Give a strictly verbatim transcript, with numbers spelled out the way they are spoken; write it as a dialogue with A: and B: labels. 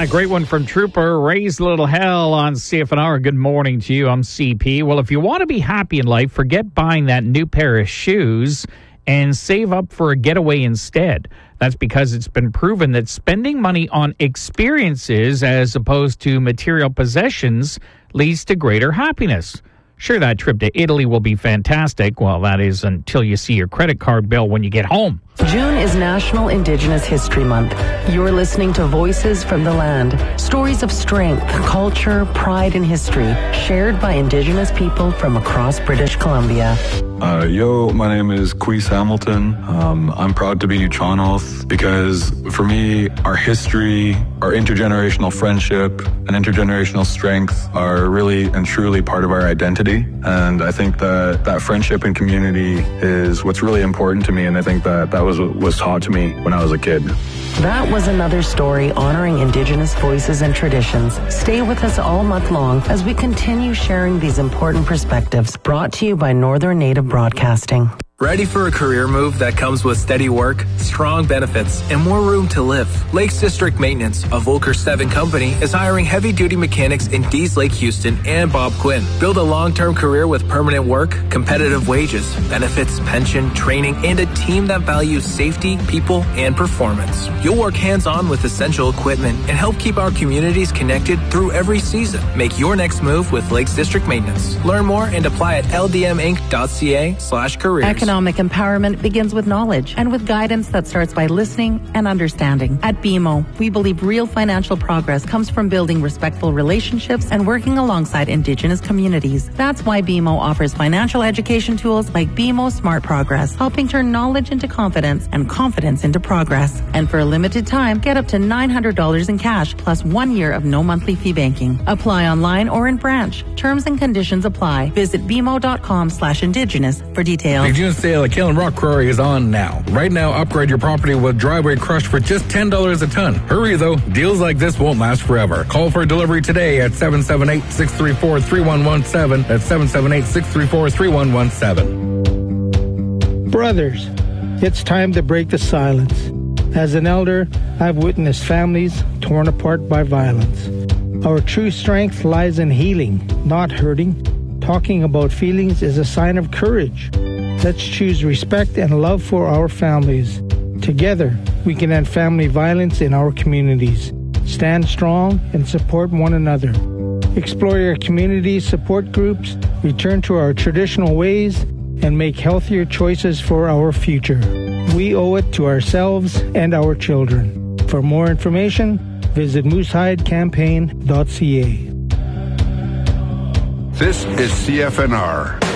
A: great one from Trooper, Raise a Little Hell on C F N R. Good morning to you. I'm C P. Well, if you want to be happy in life, forget buying that new pair of shoes and save up for a getaway instead. That's because it's been proven that spending money on experiences as opposed to material possessions leads to greater happiness. Sure, that trip to Italy will be fantastic. Well, that is until you see your credit card bill when you get home.
B: June is National Indigenous History Month. You're listening to Voices from the Land. Stories of strength, culture, pride, and history shared by Indigenous people from across British Columbia.
C: Uh, yo, my name is Queese Hamilton. Um, I'm proud to be Nuu-chah-nulth because for me, our history, our intergenerational friendship, and intergenerational strength are really and truly part of our identity. And I think that that friendship and community is what's really important to me. And I think that that was what was taught to me when I was a kid.
B: That was another story honoring Indigenous voices and traditions. Stay with us all month long as we continue sharing these important perspectives, brought to you by Northern Native Broadcasting.
D: Ready for a career move that comes with steady work, strong benefits, and more room to live? Lakes District Maintenance, a Volker seven company, is hiring heavy-duty mechanics in Dees Lake, Houston, and Bob Quinn. Build a long-term career with permanent work, competitive wages, benefits, pension, training, and a team that values safety, people, and performance. You'll work hands-on with essential equipment and help keep our communities connected through every season. Make your next move with Lakes District Maintenance. Learn more and apply at l d m inc dot c a slash careers.
B: Economic empowerment begins with knowledge and with guidance that starts by listening and understanding. At B M O, we believe real financial progress comes from building respectful relationships and working alongside Indigenous communities. That's why B M O offers financial education tools like B M O Smart Progress, helping turn knowledge into confidence and confidence into progress. And for a limited time, get up to nine hundred dollars in cash plus one year of no monthly fee banking. Apply online or in branch. Terms and conditions apply. Visit b m o dot com slash indigenous for details.
E: The June sale at Killen Rock Quarry is on now. Right now, upgrade your property with driveway crush for just ten dollars a ton. Hurry though, deals like this won't last forever. Call for delivery today at seven seven eight, six three four, three one one seven. That's seven seven eight, six three four, three one one seven.
F: Brothers, it's time to break the silence. As an elder, I've witnessed families torn apart by violence. Our true strength lies in healing, not hurting. Talking about feelings is a sign of courage. Let's choose respect and love for our families. Together, we can end family violence in our communities. Stand strong and support one another. Explore your community support groups, return to our traditional ways, and make healthier choices for our future. We owe it to ourselves and our children. For more information, visit moose hide campaign dot c a.
G: This is C F N R.